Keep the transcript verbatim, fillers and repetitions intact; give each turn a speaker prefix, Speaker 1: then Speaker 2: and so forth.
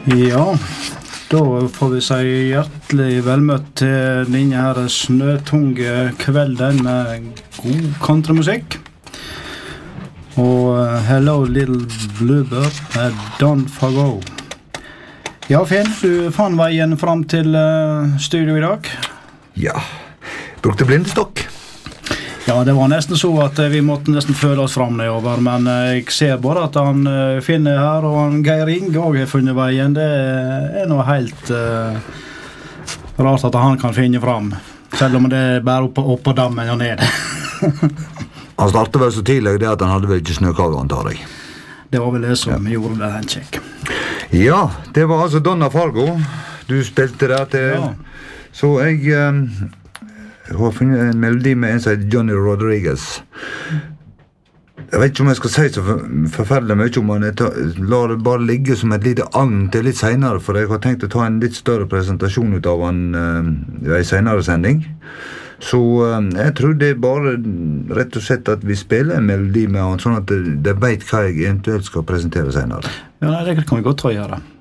Speaker 1: Ja, da får vi si hjertelig velmøtt til denne her snøtunge kvelden med god countrymusikk. Og uh, Hello Little Bluebird med Don't Forgo. Ja, Finn, du fann veien fram til uh, studio i dag.
Speaker 2: Ja, brukte blindestokk.
Speaker 1: Ja, det var nesten så at uh, vi måtte nesten føle oss fram nedover, men uh, jeg ser bare at han uh, finner her, og han Geir Inge også har funnet veien. Det er noe helt uh, rart at han kan finne fram, selv om det er bare oppe, oppe dammen og ned.
Speaker 2: Han startet vel så tidlig det at han hadde vel ikke snøkave, antar jeg.
Speaker 1: Det var vel det som
Speaker 2: ja.
Speaker 1: gjorde det en kjekk.
Speaker 2: Ja, det var altså Donna Fargo. Du spilte der til...
Speaker 1: Ja.
Speaker 2: Så jeg... Um, har funnet en melodi med en som heter Johnny Rodriguez. Jeg vet ikke om jeg skal si så for, forferdelig mye om han. Jeg tar, lar det bare ligge som et lite agn til litt senere, for jeg har tenkt å ta en litt større presentasjon ut av han uh, i en senere sending. Så uh, jeg tror det er bare rett og slett at vi spiller en melodi med han, sånn at de, de vet hva jeg eventuelt skal presentere senere.
Speaker 1: Ja, nei, det kan vi godt ta å gjøre.